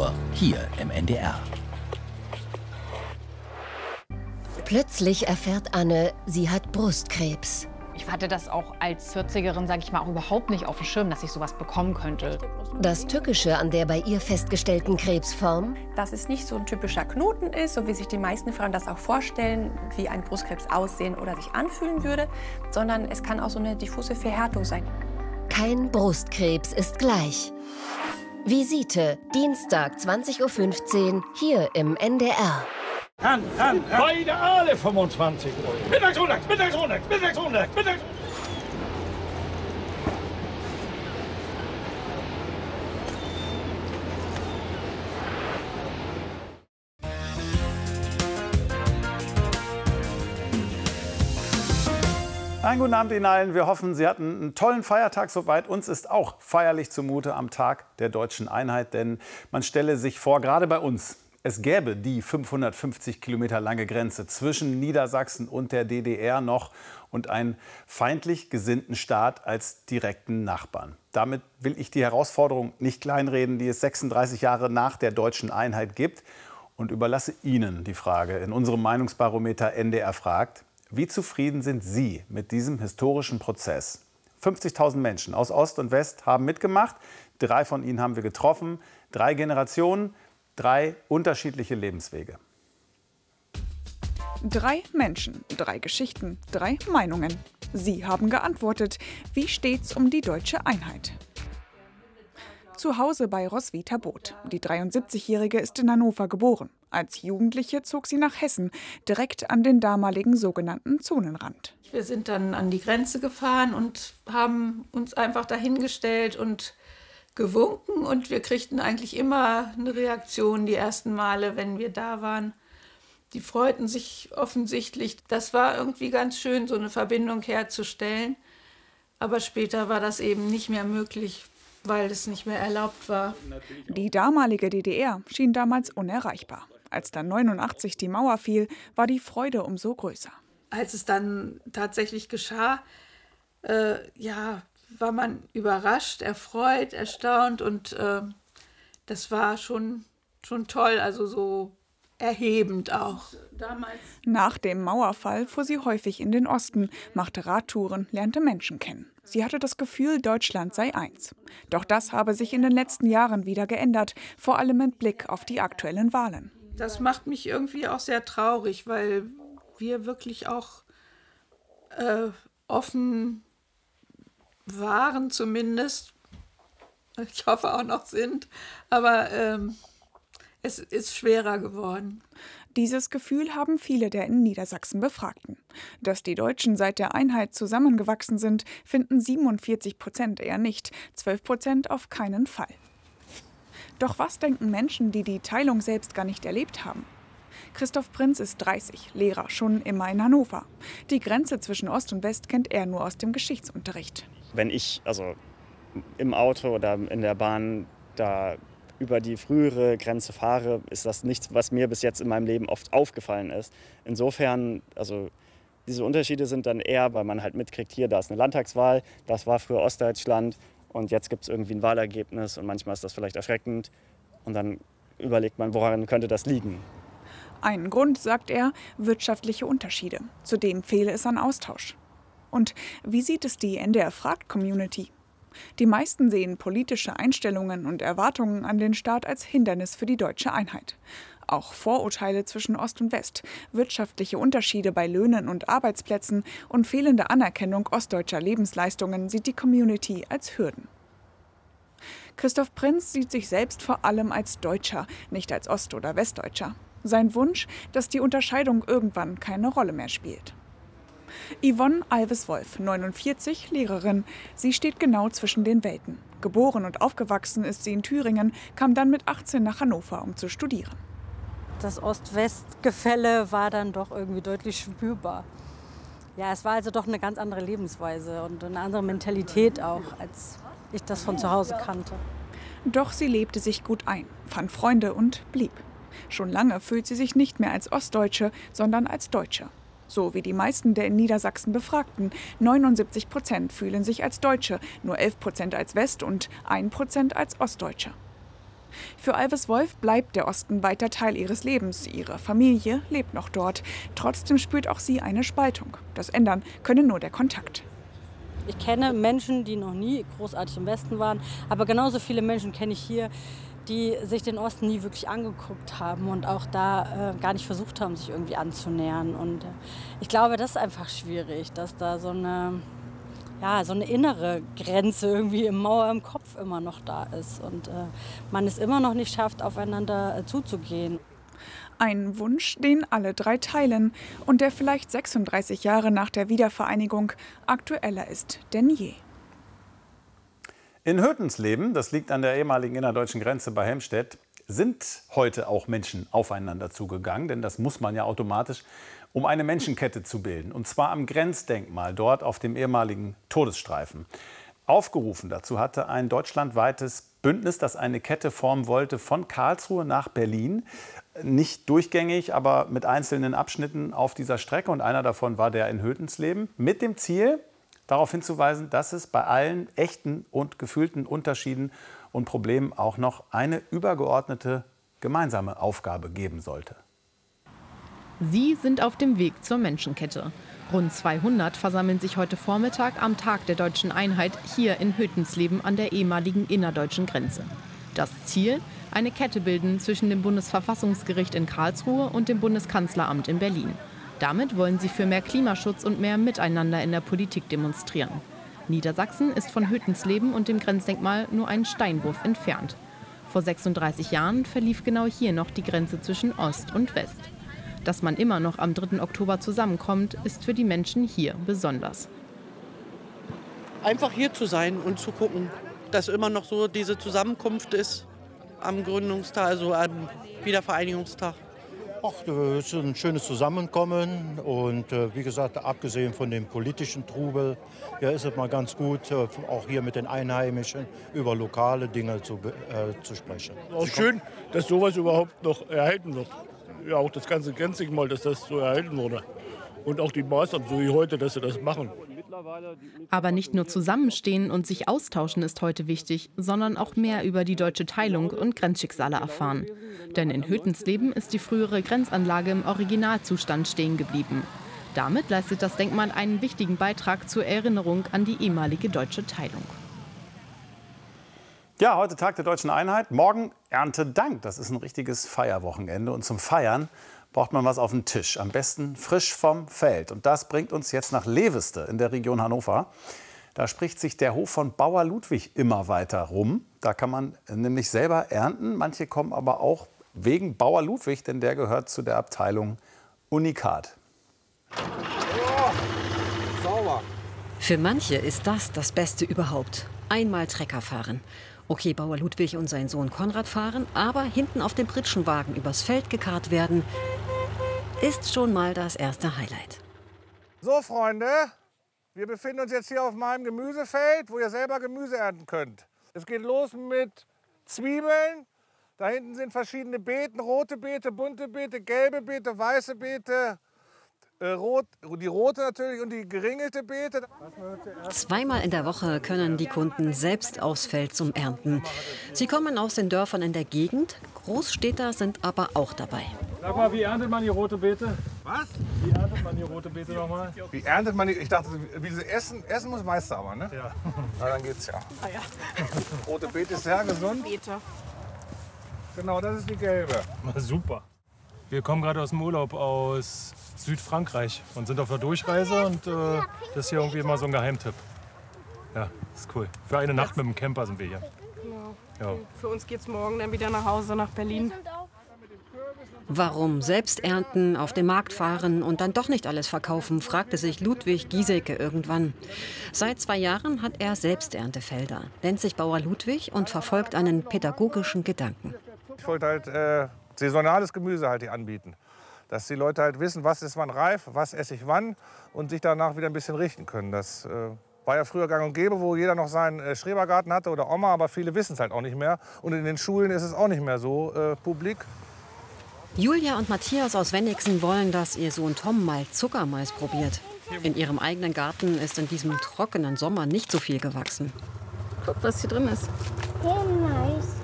Uhr, hier im NDR. Plötzlich erfährt Anne, sie hat Brustkrebs. Ich hatte das auch als 40erin, sage ich mal, auch überhaupt nicht auf dem Schirm, dass ich sowas bekommen könnte. Das Tückische an der bei ihr festgestellten Krebsform: dass es nicht so ein typischer Knoten ist, so wie sich die meisten Frauen das auch vorstellen, wie ein Brustkrebs aussehen oder sich anfühlen würde, sondern es kann auch so eine diffuse Verhärtung sein. Kein Brustkrebs ist gleich. Visite, Dienstag 20:15 Uhr, hier im NDR. Beide alle 25 Euro. Mittagsrunde, Mittagsrunde, Mittagsrunde, Mittagsrunde. Einen guten Abend Ihnen allen. Wir hoffen, Sie hatten einen tollen Feiertag soweit. Uns ist auch feierlich zumute am Tag der deutschen Einheit, denn man stelle sich vor, gerade bei uns, es gäbe die 550 Kilometer lange Grenze zwischen Niedersachsen und der DDR noch und einen feindlich gesinnten Staat als direkten Nachbarn. Damit will ich die Herausforderung nicht kleinreden, die es 36 Jahre nach der deutschen Einheit gibt, und überlasse Ihnen die Frage in unserem Meinungsbarometer NDR fragt: Wie zufrieden sind Sie mit diesem historischen Prozess? 50.000 Menschen aus Ost und West haben mitgemacht. 3 von ihnen haben wir getroffen. 3 Generationen, 3 unterschiedliche Lebenswege. 3 Menschen, 3 Geschichten, 3 Meinungen. Sie haben geantwortet. Wie steht's um die deutsche Einheit? Zu Hause bei Roswitha Both. Die 73-Jährige ist in Hannover geboren. Als Jugendliche zog sie nach Hessen, direkt an den damaligen sogenannten Zonenrand. Wir sind dann an die Grenze gefahren und haben uns einfach dahingestellt und gewunken. Und wir kriegten eigentlich immer eine Reaktion die ersten Male, wenn wir da waren. Die freuten sich offensichtlich. Das war irgendwie ganz schön, so eine Verbindung herzustellen. Aber später war das eben nicht mehr möglich, weil es nicht mehr erlaubt war. Die damalige DDR schien damals unerreichbar. Als dann 89 die Mauer fiel, war die Freude umso größer. Als es dann tatsächlich geschah, war man überrascht, erfreut, erstaunt und das war schon toll, also so erhebend auch. Damals. Nach dem Mauerfall fuhr sie häufig in den Osten, machte Radtouren, lernte Menschen kennen. Sie hatte das Gefühl, Deutschland sei eins. Doch das habe sich in den letzten Jahren wieder geändert, vor allem mit Blick auf die aktuellen Wahlen. Das macht mich irgendwie auch sehr traurig, weil wir wirklich auch offen waren zumindest. Ich hoffe auch noch sind, aber es ist schwerer geworden. Dieses Gefühl haben viele der in Niedersachsen Befragten. Dass die Deutschen seit der Einheit zusammengewachsen sind, finden 47% eher nicht, 12% auf keinen Fall. Doch was denken Menschen, die die Teilung selbst gar nicht erlebt haben? Christoph Prinz ist 30, Lehrer, schon immer in Hannover. Die Grenze zwischen Ost und West kennt er nur aus dem Geschichtsunterricht. Wenn ich im Auto oder in der Bahn da über die frühere Grenze fahre, ist das nichts, was mir bis jetzt in meinem Leben oft aufgefallen ist. Insofern, diese Unterschiede sind dann eher, weil man halt mitkriegt, hier, da ist eine Landtagswahl, das war früher Ostdeutschland und jetzt gibt es irgendwie ein Wahlergebnis und manchmal ist das vielleicht erschreckend und dann überlegt man, woran könnte das liegen. Ein Grund, sagt er, wirtschaftliche Unterschiede. Zudem fehle es an Austausch. Und wie sieht es die NDR-Fragt-Community? Die meisten sehen politische Einstellungen und Erwartungen an den Staat als Hindernis für die deutsche Einheit. Auch Vorurteile zwischen Ost und West, wirtschaftliche Unterschiede bei Löhnen und Arbeitsplätzen und fehlende Anerkennung ostdeutscher Lebensleistungen sieht die Community als Hürden. Christoph Prinz sieht sich selbst vor allem als Deutscher, nicht als Ost- oder Westdeutscher. Sein Wunsch, dass die Unterscheidung irgendwann keine Rolle mehr spielt. Yvonne Alves-Wolf, 49, Lehrerin. Sie steht genau zwischen den Welten. Geboren und aufgewachsen ist sie in Thüringen, kam dann mit 18 nach Hannover, um zu studieren. Das Ost-West-Gefälle war dann doch irgendwie deutlich spürbar. Ja, es war also doch eine ganz andere Lebensweise und eine andere Mentalität auch, als ich das von zu Hause kannte. Doch sie lebte sich gut ein, fand Freunde und blieb. Schon lange fühlt sie sich nicht mehr als Ostdeutsche, sondern als Deutsche. So wie die meisten der in Niedersachsen Befragten. 79% fühlen sich als Deutsche, nur 11% als West- und 1% als Ostdeutsche. Für Alvis Wolf bleibt der Osten weiter Teil ihres Lebens. Ihre Familie lebt noch dort. Trotzdem spürt auch sie eine Spaltung. Das ändern könne nur der Kontakt. Ich kenne Menschen, die noch nie großartig im Westen waren, aber genauso viele Menschen kenne ich hier, die sich den Osten nie wirklich angeguckt haben und auch da gar nicht versucht haben, sich irgendwie anzunähern. Und ich glaube, das ist einfach schwierig, dass da so eine innere Grenze irgendwie im Mauer im Kopf immer noch da ist und man es immer noch nicht schafft, aufeinander zuzugehen. Ein Wunsch, den alle drei teilen und der vielleicht 36 Jahre nach der Wiedervereinigung aktueller ist denn je. In Hötensleben, das liegt an der ehemaligen innerdeutschen Grenze bei Helmstedt, sind heute auch Menschen aufeinander zugegangen, denn das muss man ja automatisch, um eine Menschenkette zu bilden. Und zwar am Grenzdenkmal, dort auf dem ehemaligen Todesstreifen. Aufgerufen dazu hatte ein deutschlandweites Bündnis, das eine Kette formen wollte von Karlsruhe nach Berlin. Nicht durchgängig, aber mit einzelnen Abschnitten auf dieser Strecke. Und einer davon war der in Hötensleben. Mit dem Ziel, darauf hinzuweisen, dass es bei allen echten und gefühlten Unterschieden und Problemen auch noch eine übergeordnete gemeinsame Aufgabe geben sollte. Sie sind auf dem Weg zur Menschenkette. Rund 200 versammeln sich heute Vormittag am Tag der Deutschen Einheit hier in Hötensleben an der ehemaligen innerdeutschen Grenze. Das Ziel? Eine Kette bilden zwischen dem Bundesverfassungsgericht in Karlsruhe und dem Bundeskanzleramt in Berlin. Damit wollen sie für mehr Klimaschutz und mehr Miteinander in der Politik demonstrieren. Niedersachsen ist von Hötensleben und dem Grenzdenkmal nur einen Steinwurf entfernt. Vor 36 Jahren verlief genau hier noch die Grenze zwischen Ost und West. Dass man immer noch am 3. Oktober zusammenkommt, ist für die Menschen hier besonders. Einfach hier zu sein und zu gucken, dass immer noch so diese Zusammenkunft ist am Gründungstag, also am Wiedervereinigungstag. Ach, es ist ein schönes Zusammenkommen und wie gesagt, abgesehen von dem politischen Trubel, ja, ist es mal ganz gut, auch hier mit den Einheimischen über lokale Dinge zu sprechen. Auch schön, dass sowas überhaupt noch erhalten wird. Ja, auch das ganze Grenzdenkmal, dass das so erhalten wurde. Und auch die Maßnahmen, so wie heute, dass sie das machen. Aber nicht nur zusammenstehen und sich austauschen ist heute wichtig, sondern auch mehr über die deutsche Teilung und Grenzschicksale erfahren. Denn in Hötensleben ist die frühere Grenzanlage im Originalzustand stehen geblieben. Damit leistet das Denkmal einen wichtigen Beitrag zur Erinnerung an die ehemalige deutsche Teilung. Ja, heute Tag der Deutschen Einheit, morgen Erntedank. Das ist ein richtiges Feierwochenende und zum Feiern braucht man was auf den Tisch. Am besten frisch vom Feld. Und das bringt uns jetzt nach Leveste in der Region Hannover. Da spricht sich der Hof von Bauer Ludwig immer weiter rum. Da kann man nämlich selber ernten. Manche kommen aber auch wegen Bauer Ludwig, denn der gehört zu der Abteilung Unikat. Sauber. Für manche ist das Beste überhaupt. Einmal Trecker fahren. Okay, Bauer Ludwig und sein Sohn Konrad fahren, aber hinten auf dem Pritschenwagen übers Feld gekarrt werden, ist schon mal das erste Highlight. So, Freunde, wir befinden uns jetzt hier auf meinem Gemüsefeld, wo ihr selber Gemüse ernten könnt. Es geht los mit Zwiebeln. Da hinten sind verschiedene Beeten, rote Beete, bunte Beete, gelbe Beete, weiße Beete, die rote natürlich und die geringelte Beete. Zweimal in der Woche können die Kunden selbst aufs Feld zum Ernten. Sie kommen aus den Dörfern in der Gegend, Großstädter sind aber auch dabei. Sag mal, wie erntet man die rote Beete? Was? Wie erntet man die rote Beete nochmal? Wie erntet man die? Ich dachte, wie sie essen muss, weißt du aber, ne? Ja. Na, dann geht's ja. Ah, ja. Rote Beete ist sehr gesund. Beete. Genau, das ist die gelbe. Super. Wir kommen gerade aus dem Urlaub aus Südfrankreich und sind auf der Durchreise und das ist hier irgendwie immer so ein Geheimtipp. Ja, ist cool. Für eine Nacht mit dem Camper sind wir hier. Genau. Ja. Für uns geht's morgen dann wieder nach Hause, nach Berlin. Warum selbst ernten, auf den Markt fahren und dann doch nicht alles verkaufen, fragte sich Ludwig Giesecke irgendwann. Seit 2 Jahren hat er Selbsterntefelder, nennt sich Bauer Ludwig und verfolgt einen pädagogischen Gedanken. Ich wollte halt saisonales Gemüse halt hier anbieten. Dass die Leute halt wissen, was ist wann reif, was esse ich wann und sich danach wieder ein bisschen richten können. Das war ja früher gang und gäbe, wo jeder noch seinen Schrebergarten hatte oder Oma, aber viele wissen es halt auch nicht mehr. Und in den Schulen ist es auch nicht mehr so publik. Julia und Matthias aus Wenigsen wollen, dass ihr Sohn Tom mal Zuckermais probiert. In ihrem eigenen Garten ist in diesem trockenen Sommer nicht so viel gewachsen. Guck, was hier drin ist. Hey, nice.